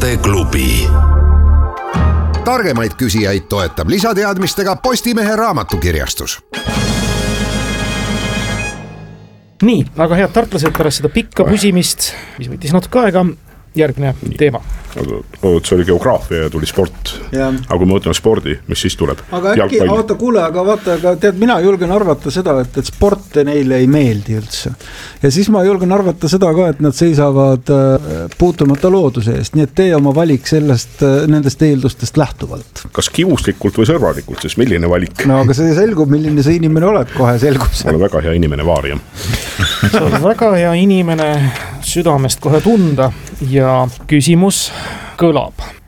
Suhteklubi. Targemaid küsijaid toetab lisateadmistega Postimehe raamatukirjastus. Nii, aga head tartlased, pärast seda pikka püsimist, mis võttis natuke aega, järgmine teema. See oli geograafia ja tuli sport. Aga kui me võtame spordi, mis siis tuleb? Aga äkki, oota, kuule, aga vaata, tead, mina julgen arvata seda, et sport neile ei meeldi üldse. Ja siis ma julgen arvata seda ka, et nad seisavad puutumata looduse eest, nii et tee oma valik nendest eeldustest lähtuvalt. Kas kivuslikult või sõrvalikult, siis milline valik? No aga see selgub, milline see inimene oled, kohe selgub see. Ma olen väga hea inimene, Vaariam. See on väga hea inimene, südamest kohe tunda ja küsimus kõlab.